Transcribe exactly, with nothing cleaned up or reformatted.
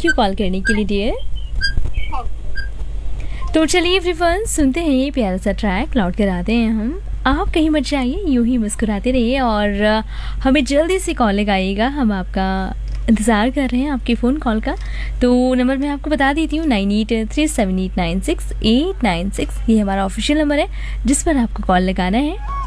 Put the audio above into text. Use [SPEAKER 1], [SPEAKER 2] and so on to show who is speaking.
[SPEAKER 1] You call करने के लिए डियर। तो चलिए एवरीवन, सुनते हैं ये प्यारा सा ट्रैक, लौट कर आते हैं हम। आप कहीं मत जाइए, यूं ही मुस्कुराते रहिए और हमें जल्दी से कॉल लगाइएगा। हम आपका इंतज़ार कर रहे हैं, आपके फ़ोन कॉल का। तो नंबर मैं आपको बता देती हूँ, nine eight three seven eight nine six eight nine six. ये हमारा ऑफिशियल नंबर है जिस पर आपको कॉल लगाना है।